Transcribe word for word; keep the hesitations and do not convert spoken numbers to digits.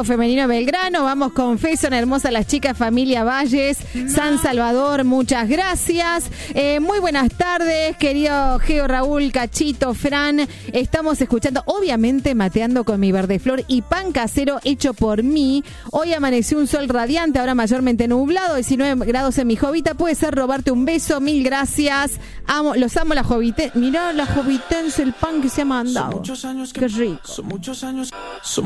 Zodíaco Femenino Belgrano. Vamos con fe, son hermosas las chicas, familia Valles, San Salvador, muchas gracias. Eh, muy buenas tardes, querido Geo, Raúl, Cachito, Fran. Estamos escuchando, obviamente, Mateando con mi verde flor y pan casero hecho por mí. Hoy amaneció un sol radiante, ahora mayormente nublado, diecinueve grados en mi Jovita. Puede ser robarte un beso, mil gracias. Amo, los amo la Jovite. Mirá la Jovitense, el pan que se ha mandado. Qué rico.